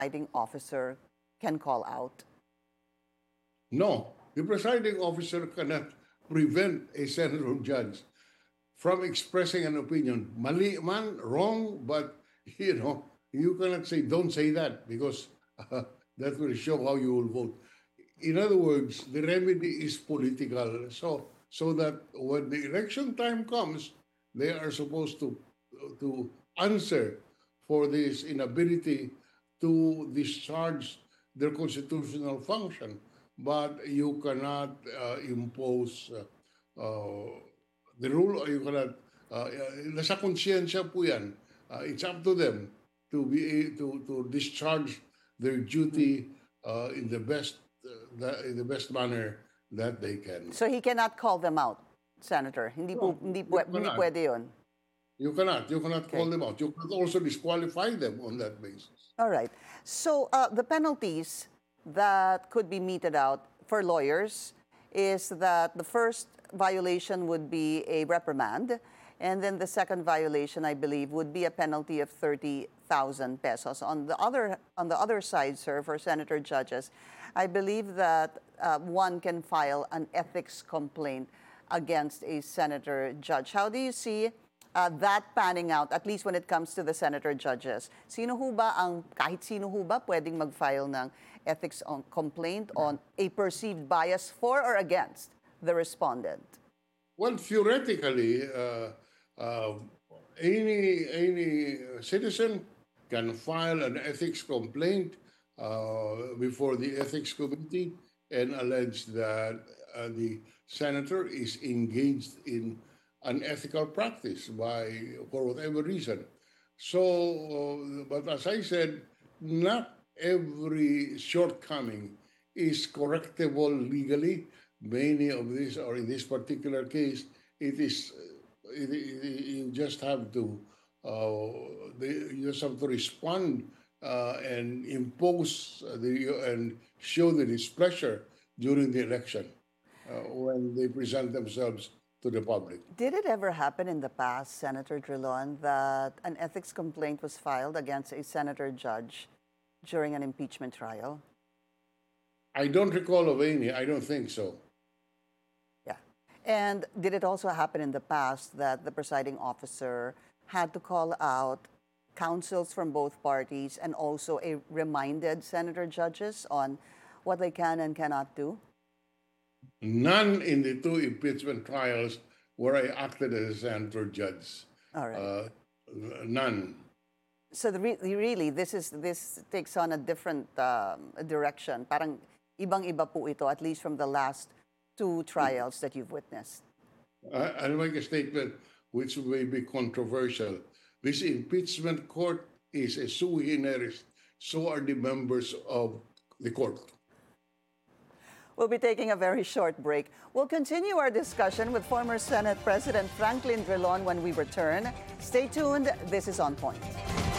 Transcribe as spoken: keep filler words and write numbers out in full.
presiding officer can call out? No, the presiding officer cannot prevent a senator or judge from expressing an opinion. Mali man, wrong, but you know, you cannot say, don't say that because uh, that will show how you will vote. In other words, the remedy is political. So, so that when the election time comes, they are supposed to to answer for this inability to discharge their constitutional function. But you cannot uh, impose uh, uh, the rule. You cannot. Uh, uh, nasa konsyensya po yan. Uh, it's up to them to be to to discharge their duty uh, in the best uh, the, in the best manner that they can. So he cannot call them out, Senator. Hindi po, No, hindi, you pwe- hindi cannot. pwede yun. You cannot. You cannot Okay. call them out. You can also disqualify them on that basis. All right. So uh, the penalties that could be meted out for lawyers is that the first violation would be a reprimand, and then the second violation, I believe, would be a penalty of thirty thousand pesos. On the other on the other side, sir, for senator judges, I believe that uh, one can file an ethics complaint against a senator judge. How do you see uh, that panning out, at least when it comes to the senator judges? Sino ho ba ang, kahit sino ho ba pwedeng mag-file ng ethics on, complaint on a perceived bias for or against the respondent? Well, theoretically, uh, uh, any any citizen can file an ethics complaint uh, before the ethics committee and allege that uh, the senator is engaged in unethical practice by for whatever reason. So, uh, but as I said, not every shortcoming is correctable legally. Many of these, or in this particular case, it is uh, it, it, you just have to uh, they, you just have to respond uh, and impose the and show the displeasure during the election uh, when they present themselves to the public. Did it ever happen in the past, Senator Drilon, that an ethics complaint was filed against a senator judge during an impeachment trial? I don't recall of any. I don't think so. Yeah. And did it also happen in the past that the presiding officer had to call out counsels from both parties and also a reminded senator judges on what they can and cannot do? None in the two impeachment trials where I acted as a senator judge. All right. Uh, none. So the re- really, this is this takes on a different um, direction. Parang ibang-iba po ito, at least from the last two trials that you've witnessed. I, I'll make a statement which may be controversial. This impeachment court is a sui generis. So are the members of the court. We'll be taking a very short break. We'll continue our discussion with former Senate President Franklin Drilon when we return. Stay tuned. This is On Point.